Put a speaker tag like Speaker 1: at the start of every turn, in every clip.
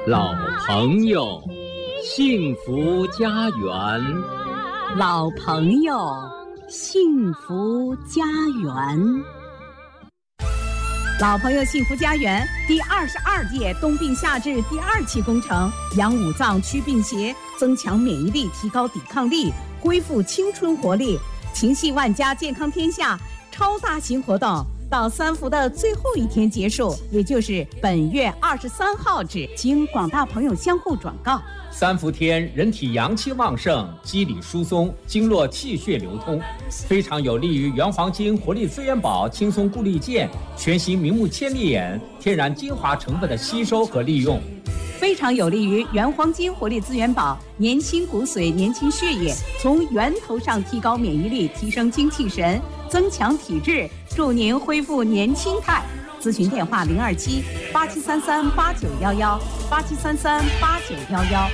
Speaker 1: 老朋友，幸福家园。
Speaker 2: 老朋友，幸福家园。老朋友幸福家园第22届冬病夏治第2期工程，养五脏祛病邪，增强免疫力，提高抵抗力，恢复青春活力，情系万家，健康天下超大型活动到3伏的最后一天结束，也就是本月23号止，请广大朋友相互转告。
Speaker 1: 3伏天，人体阳气旺盛，肌理疏松，经络气血流通，非常有利于原黄金活力资源宝轻松固力健全新明目千里眼天然精华成分的吸收和利用，
Speaker 2: 非常有利于原黄金活力资源宝年轻骨髓，年轻血液，从源头上提高免疫力，提升精气神，增强体质，祝您恢复年轻态。咨询电话027-8733-8911，8733-8911。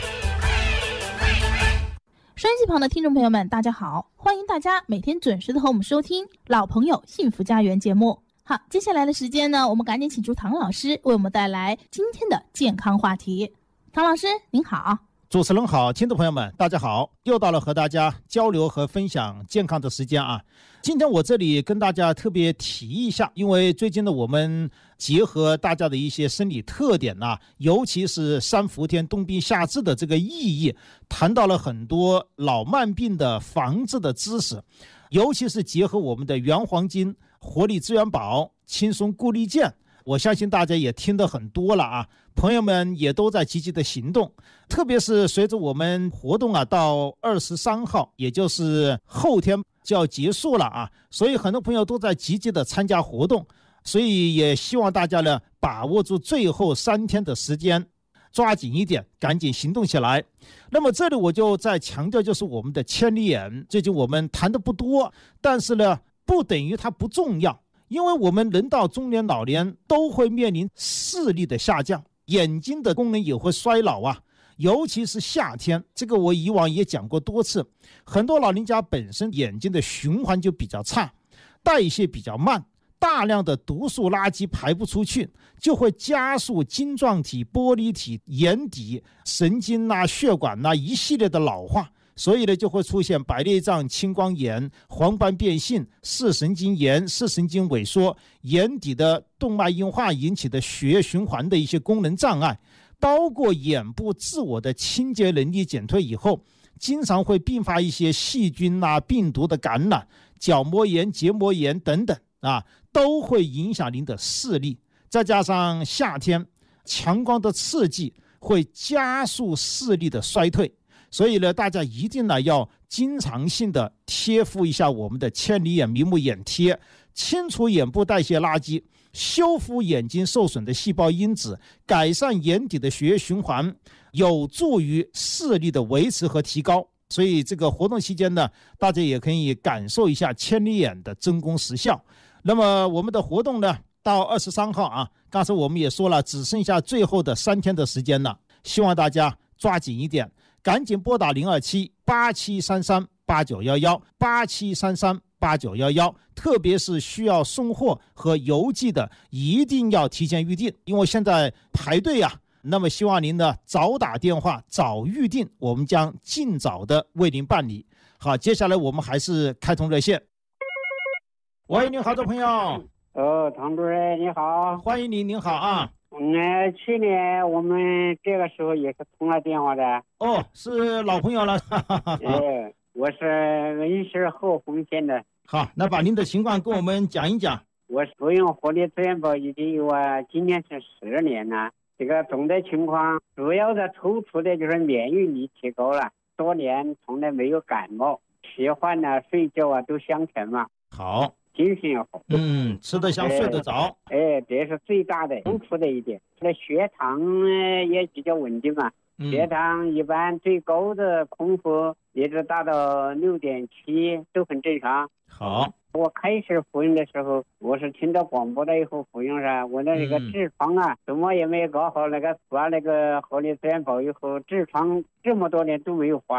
Speaker 3: 收音机旁的听众朋友们，大家好，欢迎大家每天准时的和我们收听老朋友幸福家园节目。好，接下来的时间呢，我们赶紧请出唐老师为我们带来今天的健康话题。唐老师您好。
Speaker 4: 主持人好，听众朋友们大家好，又到了和大家交流和分享健康的时间啊。今天我这里跟大家特别提一下，因为最近呢我们结合大家的一些生理特点啊，尤其是3伏天冬病夏治的这个意义，谈到了很多老慢病的防治的知识，尤其是结合我们的原黄金活力资源宝轻松固力健，我相信大家也听得很多了啊，朋友们也都在积极的行动，特别是随着我们活动啊到23号，也就是后天就要结束了啊，所以很多朋友都在积极的参加活动，所以也希望大家呢把握住最后3天的时间，抓紧一点，赶紧行动起来。那么这里我就再强调，就是我们的千里眼，最近我们谈的不多，但是呢不等于它不重要，因为我们人到中年老年都会面临视力的下降，眼睛的功能也会衰老啊，尤其是夏天，这个我以往也讲过多次，很多老人家本身眼睛的循环就比较差，代谢比较慢，大量的毒素垃圾排不出去，就会加速晶状体、玻璃体、眼底、神经血管一系列的老化，所以呢就会出现白内障、青光眼、黄斑变性、视神经炎、视神经萎缩、眼底的动脉硬化引起的血液循环的一些功能障碍，包括眼部自我的清洁能力减退以后，经常会并发一些细菌病毒的感染，角膜炎、结膜炎等等都会影响您的视力。再加上夏天强光的刺激会加速视力的衰退，所以呢大家一定要经常性的贴敷一下我们的千里眼明目眼贴，清除眼部代谢垃圾，修复眼睛受损的细胞因子，改善眼底的血液循环，有助于视力的维持和提高。所以这个活动期间呢，大家也可以感受一下千里眼的真功实效。那么我们的活动呢到23号啊，刚才我们也说了，只剩下最后的3天的时间了，希望大家抓紧一点，赶紧拨打027-8733-8911，8733-8911，特别是需要送货和邮寄的一定要提前预定，因为现在排队那么希望您呢早打电话早预定，我们将尽早的为您办理。好，接下来我们还是开通热线。喂，您好，这朋友。
Speaker 5: 唐主任你好。
Speaker 4: 欢迎您，您好啊。
Speaker 5: 去年我们这个时候也是通了电话的。
Speaker 4: 是老朋友了。
Speaker 5: 我是恩施后丰县的。
Speaker 4: 好，那把您的情况跟我们讲一讲。
Speaker 5: 我服用活力资源宝已经有今年是10年了。这个总的情况主要的突出的就是免疫力提高了，多年从来没有感冒，吃饭睡觉都香甜嘛。
Speaker 4: 好，
Speaker 5: 精神也好，
Speaker 4: 吃得香，睡得着。
Speaker 5: 这是最大的突出的一点。这血糖也比较稳定嘛，血糖一般最高的空腹一直达到6.7都很正常。
Speaker 4: 好，
Speaker 5: 我开始服用的时候，我是听到广播了以后服用噻，我的那个痔疮怎么也没有搞好，那个吃完那个活力资源宝以后，痔疮这么多年都没有化了。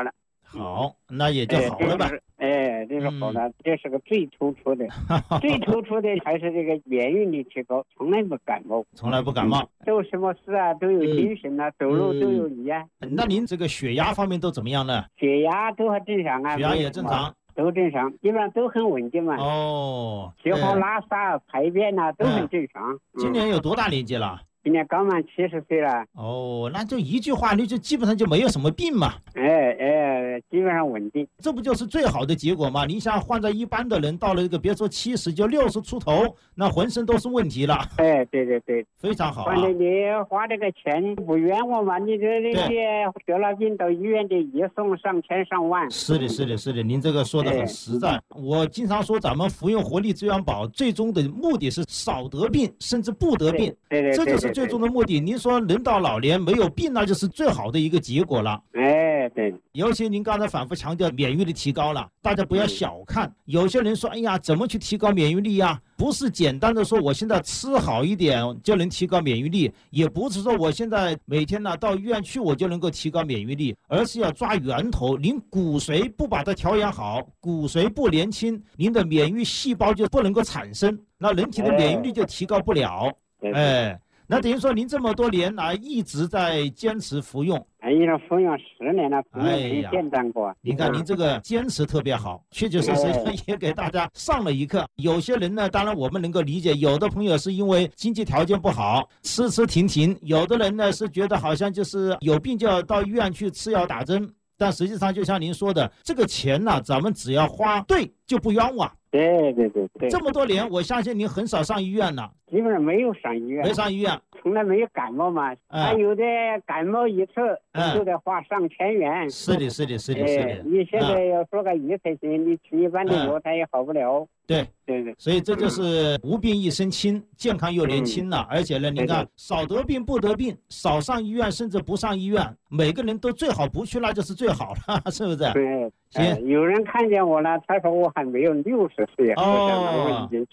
Speaker 4: 好，那也就好了吧。
Speaker 5: 这是好了，这是个最突出的，最突出的还是这个免疫力提高，从来不感冒，
Speaker 4: 从来不感冒，
Speaker 5: 做什么事啊都有精神啊，走路都有力啊。
Speaker 4: 那您这个血压方面都怎么样呢？
Speaker 5: 血压都很正常啊，
Speaker 4: 血压也正常，
Speaker 5: 都正常，基本上都很稳定嘛。血后拉撒、排便啊都很正常。
Speaker 4: 今年有多大年纪了？
Speaker 5: 今年刚满70岁了。
Speaker 4: 那就一句话，你就基本上就没有什么病嘛。
Speaker 5: 基本上稳定，
Speaker 4: 这不就是最好的结果吗？你像换在一般的人，到了这个别说70，就60出头，那浑身都是问题了。
Speaker 5: 对，
Speaker 4: 非常好
Speaker 5: 反正你花这个钱不冤枉嘛，你这些得了病到医院的一送上千上万。
Speaker 4: 是的，您这个说的很实在。我经常说，咱们服用活力资源宝，最终的目的是少得病，甚至不得病。
Speaker 5: 对，
Speaker 4: 这就是最终的目的。您说人到老年没有病，那就是最好的一个结果了。
Speaker 5: 对。
Speaker 4: 尤其您刚才反复强调免疫力提高了，大家不要小看。有些人说，哎呀，怎么去提高免疫力呀？不是简单的说我现在吃好一点就能提高免疫力，也不是说我现在每天呢到医院去我就能够提高免疫力，而是要抓源头。您骨髓不把它调养好，骨髓不年轻，您的免疫细胞就不能够产生，那人体的免疫力就提高不了。那等于说您这么多年来一直在坚持服用，
Speaker 5: 一直服用10年了，没间断过。
Speaker 4: 您看您这个坚持特别好，确确实实也给大家上了一课。有些人呢，当然我们能够理解，有的朋友是因为经济条件不好，吃停，有的人呢是觉得好像就是有病就要到医院去吃药打针。但实际上就像您说的，这个钱呢，咱们只要花对就不冤枉。
Speaker 5: 对。
Speaker 4: 这么多年，我相信您很少上医院了。
Speaker 5: 基本上没有上医院。
Speaker 4: 没上医院。
Speaker 5: 从来没有感冒嘛。他有的感冒一次就得花上千元。
Speaker 4: 是的。
Speaker 5: 你现在要说个1才行，你吃一般的药他也好不了。对，
Speaker 4: 所以这就是无病一身轻，健康又年轻了。而且呢，您看少得病不得病，少上医院甚至不上医院，每个人都最好不去，那就是最好了，是不是？
Speaker 5: 对。
Speaker 4: 行，
Speaker 5: 有人看见我了，他说我还没有60岁，我已经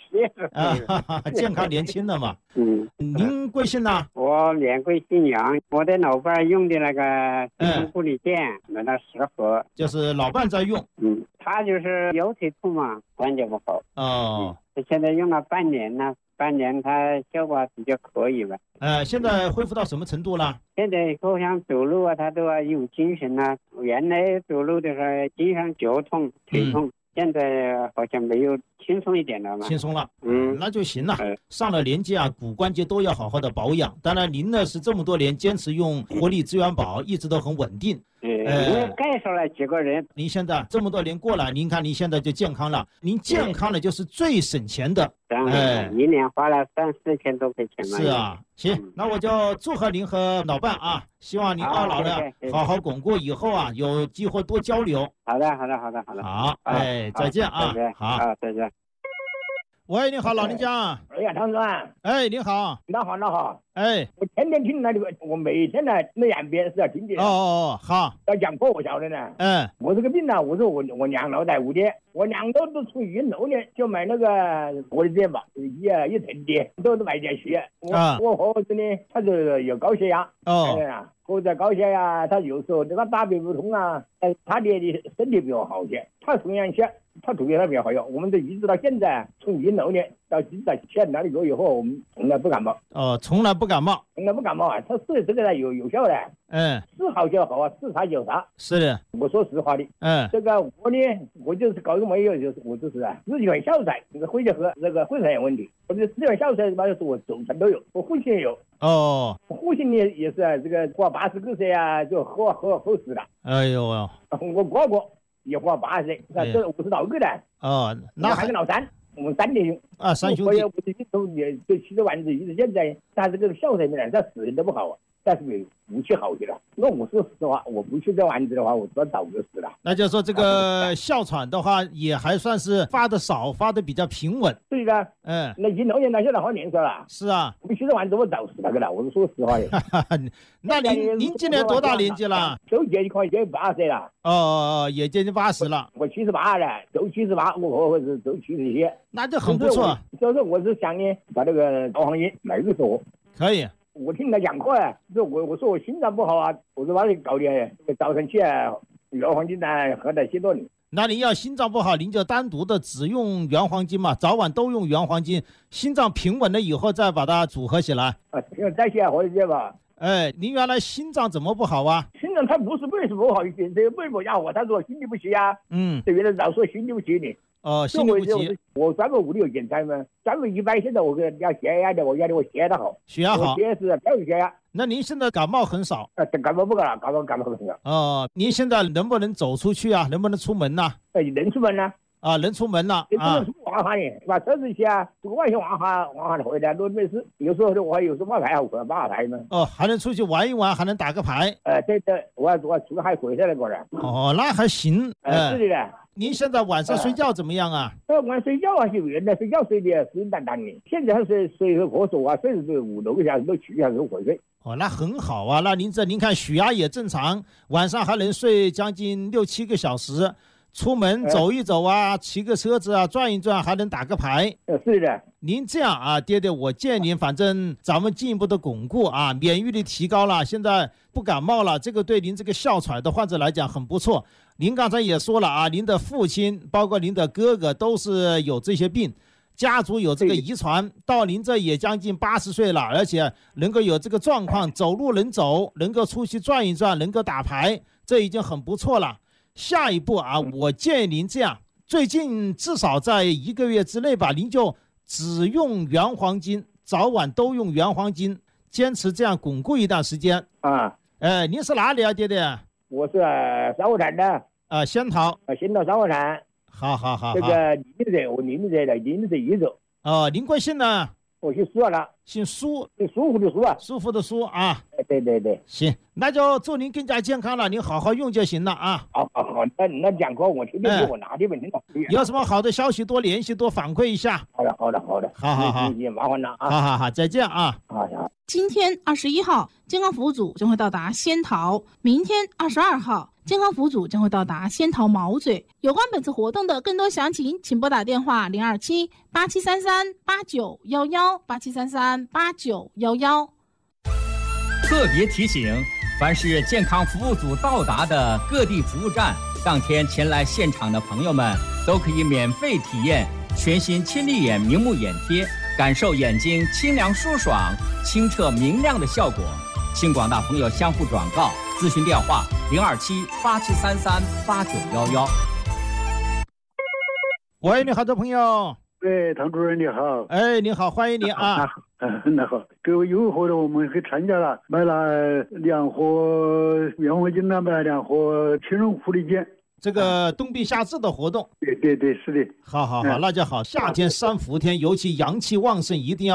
Speaker 5: 70岁，
Speaker 4: 健康年轻的嘛。您贵姓呢？
Speaker 5: 我免贵姓杨，我的老伴用的那个固力健，那10盒，
Speaker 4: 就是老伴在用。
Speaker 5: 他就是腰腿痛嘛，关节不好。他现在用了半年了。半年他效果比较可以吧。
Speaker 4: 现在恢复到什么程度了？
Speaker 5: 现在好像走路啊，他都有精神了。原来走路的时候经常脚痛、腿痛，现在好像没有轻松一点了嘛。
Speaker 4: 轻松了，那就行了。上了年纪啊，骨关节都要好好的保养。当然，您呢是这么多年坚持用活力资源宝，一直都很稳定。
Speaker 5: 我介绍了几个人。
Speaker 4: 您现在这么多年过来，您看您现在就健康了。您健康了就是最省钱的。
Speaker 5: 一年花了3-4千多块钱嘛。
Speaker 4: 是啊，行，那我就祝贺您和老伴啊，希望您二老呢好好巩固，以后啊有机会多交流。
Speaker 5: 好的。
Speaker 4: 好，再见啊。好，
Speaker 5: 再见。
Speaker 4: 喂，你好，老人家。
Speaker 6: 哎呀，唐总。
Speaker 4: 你好。
Speaker 6: 那好。
Speaker 4: 我
Speaker 6: 天天听那个，我每天呢那两边是要听的。
Speaker 4: 好。
Speaker 6: 要讲课我晓得呢。我这个病呢，我说我娘老在屋里，我娘都出于6年就买那个活力资源宝，一层的都是买点血。我儿子呢，他就有高血压。或者高血压，他有时候那个大便不通啊，他的身体比较好些，他同样些。他特别比较好用，我们都一直到现在，从16年到现在前2个月以后，我们从来不感冒。
Speaker 4: 从来不感冒
Speaker 6: 啊！他是这个有效的。是好就好啊，是差就差。
Speaker 4: 是的，
Speaker 6: 我说实话的。这个我呢，我就是搞个没有，就是我就是自己很孝顺，这个肺结核这个肺产有问题，我这自己很孝顺，嘛就是我总成都有，我父亲也有。我父亲呢也是这个过80多岁啊，就喝死了。
Speaker 4: 哎呦啊！
Speaker 6: 我哥哥也活80岁，这50多个的。那还是老三，我们3弟兄。
Speaker 4: 3兄弟。
Speaker 6: 我自己都也就吃着丸子，一直现在，他这个孝顺的人，他死人都不好啊。但是没不去好去了。那我说实话，我不去这丸子的话，我早就死了。
Speaker 4: 那就是说这个哮喘的话，也还算是发的少，发的比较平稳。
Speaker 6: 对的。那16年到现在好年少了。
Speaker 4: 是啊。
Speaker 6: 我去这丸子我早死那个了，我是说实话的。
Speaker 4: 那您今年多大年纪了？
Speaker 6: 都接近快80岁了。
Speaker 4: 也接近80了。
Speaker 6: 我78了，都78，我是都70些。
Speaker 4: 那就很不错。
Speaker 6: 所以说我是想呢，把这个导航仪买个手。
Speaker 4: 可以。
Speaker 6: 我听他讲课啊，我说我心脏不好啊，我就把你搞点早晨起来原黄金呢喝了许多年。
Speaker 4: 那你要心脏不好，您就单独的只用原黄金嘛，早晚都用原黄金，心脏平稳了以后再把它组合起来。
Speaker 6: 因为代谢或者这吧。
Speaker 4: 您原来心脏怎么不好啊？
Speaker 6: 心脏它不是为什么不好，这个为什么呀？他说心律不齐啊。这原来老说心律不齐的。
Speaker 4: 心律不齐。
Speaker 6: 我专门物理有检查嘛，专门100现在我给要血压的，我压的我血压好。
Speaker 4: 血压好。
Speaker 6: 血压是标准血压。
Speaker 4: 那您现在感冒很少？
Speaker 6: 感冒不干了，感冒很少。
Speaker 4: 您现在能不能走出去啊？能不能出门呢？
Speaker 6: 能出门呢。
Speaker 4: 能出门了。
Speaker 6: 能出往下的，把车子去啊，这个晚上往下回来都没事。有时候我有时候马牌打牌嘛。
Speaker 4: 还能出去玩一玩，还能打个牌。
Speaker 6: 对，我出来还回来那个人。
Speaker 4: 那还行。
Speaker 6: 是的。
Speaker 4: 您现在晚上睡觉怎么样啊？
Speaker 6: 晚上睡觉就原来睡觉睡得死淡淡的，现在还睡个瞌睡啊，睡是5-6个小时都7个小时都会睡。
Speaker 4: 那很好啊。那您看血压也正常，晚上还能睡将近6-7个小时，出门走一走啊，骑个车子啊，转一转，还能打个牌。
Speaker 6: 是的。
Speaker 4: 您这样啊，爹爹，我建议您，反正咱们进一步的巩固啊，免疫力提高了，现在不感冒了，这个对您这个哮喘的患者来讲很不错。您刚才也说了啊，您的父亲包括您的哥哥都是有这些病，家族有这个遗传，到您这也将近80岁了，而且能够有这个状况，走路能走，能够出去转一转，能够打牌，这已经很不错了。下一步啊，我建议您这样，最近至少在1个月之内吧，您就只用原黄金，早晚都用原黄金，坚持这样巩固一段时间。您是哪里啊，爹爹？
Speaker 6: 我是沙河滩的。
Speaker 4: 仙桃。
Speaker 6: 仙桃沙河滩。
Speaker 4: 好。
Speaker 6: 这个宁德的一州。
Speaker 4: 您贵姓呢？
Speaker 6: 我姓苏了。
Speaker 4: 姓苏。
Speaker 6: 舒服的苏啊。
Speaker 4: 舒服的苏啊。
Speaker 6: 对。
Speaker 4: 行，那就祝您更加健康了，您好好用就行了啊。
Speaker 6: 好，那讲过我听听我哪里问题了。
Speaker 4: 有什么好的消息多联系，多反馈一下。
Speaker 6: 好的。好。麻烦了
Speaker 4: 啊。好，再见啊。
Speaker 6: 好。
Speaker 3: 今天21号，健康服务组将会到达仙桃；明天22号，健康服务组将会到达仙桃毛嘴。有关本次活动的更多详情，请拨打电话027-8733-8911，8733-8911。
Speaker 1: 特别提醒，凡是健康服务组到达的各地服务站，当天前来现场的朋友们都可以免费体验全新亲力眼明目眼贴，感受眼睛清凉舒爽、清澈明亮的效果。请广大朋友相互转告，咨询电话027-8733-8911。
Speaker 4: 喂，你好，的朋友。
Speaker 7: 唐主任你好。
Speaker 4: 你好，欢迎你啊。
Speaker 7: 那好，各位有货的我们去参加了，买了2盒原黄金，买了2盒青龙福利件。
Speaker 4: 这个冬病夏治的活动。
Speaker 7: 对，是的。
Speaker 4: 好，那就好。夏天3伏天，尤其阳气旺盛，一定要